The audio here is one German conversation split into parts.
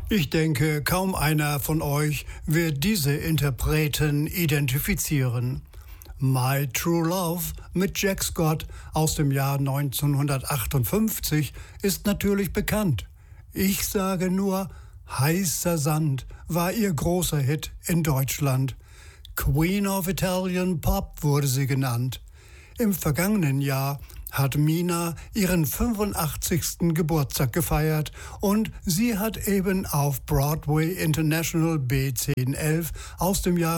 Ich denke, kaum einer von euch wird diese Interpreten identifizieren. My True Love mit Jack Scott aus dem Jahr 1958 ist natürlich bekannt. Ich sage nur, Heißer Sand war ihr großer Hit in Deutschland. Queen of Italian Pop wurde sie genannt. Im vergangenen Jahr hat Mina ihren 85. Geburtstag gefeiert und sie hat eben auf Broadway International B1011 aus dem Jahr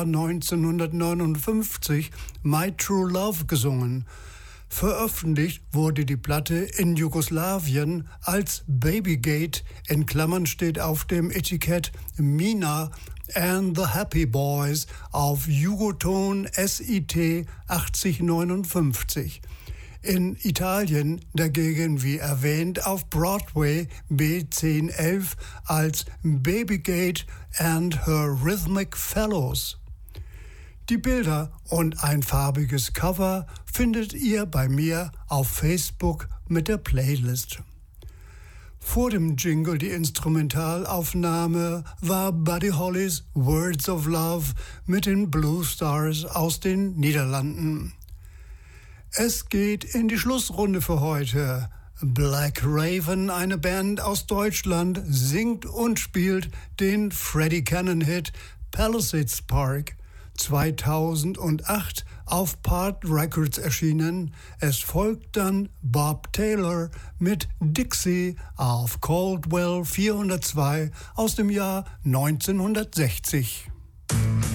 1959 My True Love gesungen. Veröffentlicht wurde die Platte in Jugoslawien als Babygate, in Klammern steht auf dem Etikett Mina and the Happy Boys auf Jugoton SIT 8059. In Italien dagegen, wie erwähnt, auf Broadway B1011 als Babygate and Her Rhythmic Fellows. Die Bilder und ein farbiges Cover findet ihr bei mir auf Facebook mit der Playlist. Vor dem Jingle die Instrumentalaufnahme war Buddy Hollys Words of Love mit den Blue Stars aus den Niederlanden. Es geht in die Schlussrunde für heute. Black Raven, eine Band aus Deutschland, singt und spielt den Freddie Cannon-Hit Palisades Park. 2008 auf Part Records erschienen. Es folgt dann Bob Taylor mit Dixie auf Caldwell 402 aus dem Jahr 1960.